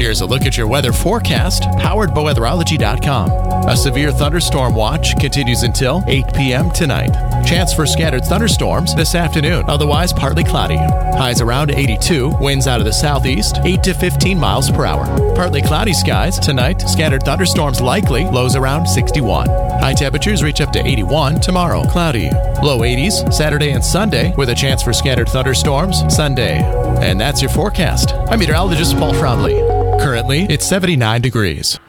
Here's a look at your weather forecast, powered by weatherology.com. A severe thunderstorm watch continues until 8 p.m. tonight. Chance for scattered thunderstorms this afternoon, otherwise partly cloudy. Highs around 82, winds out of the southeast, 8 to 15 miles per hour. Partly cloudy skies tonight, scattered thunderstorms likely, lows around 61. High temperatures reach up to 81 tomorrow. Cloudy. Low 80s Saturday and Sunday with a chance for scattered thunderstorms Sunday. And that's your forecast. I'm meteorologist Paul Frobley. Currently, it's 79 degrees.